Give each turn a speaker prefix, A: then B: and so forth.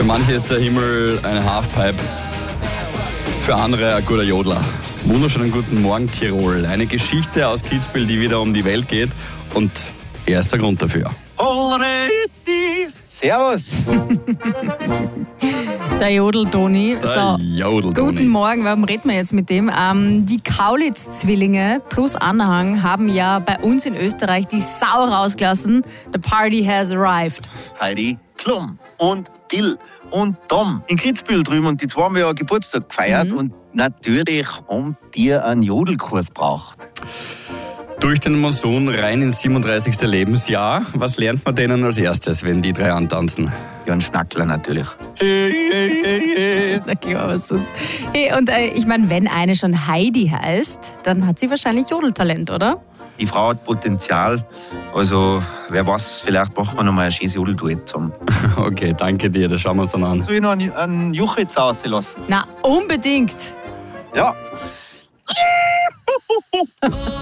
A: Für manche ist der Himmel eine Halfpipe, für andere ein guter Jodler. Wunderschönen guten Morgen, Tirol. Eine Geschichte aus Kitzbühel, die wieder um die Welt geht. Und er ist der Grund dafür.
B: Servus.
C: Der Jodel-Toni. So, guten Morgen, warum reden wir jetzt mit dem? Die Kaulitz-Zwillinge plus Anhang haben ja bei uns in Österreich die Sau rausgelassen. The party has arrived.
B: Heidi Klum und Till und Tom in Kitzbühel drüben und die zwei haben ja Geburtstag gefeiert und natürlich haben die einen Jodelkurs braucht.
A: Durch den Monsun rein ins 37. Lebensjahr. Was lernt man denen als erstes, wenn die drei antanzen?
B: Ja, ein Schnackler natürlich.
C: Na klar, was sonst. Hey, und ich meine, wenn eine schon Heidi heißt, dann hat sie wahrscheinlich Jodeltalent, oder?
B: Die Frau hat Potenzial. Also, wer weiß, vielleicht machen wir noch mal ein schönes Jodelduett zusammen.
A: Okay, danke dir, das schauen wir uns dann an.
B: Soll ich noch einen Juchitz auslassen?
C: Na, unbedingt.
B: Ja.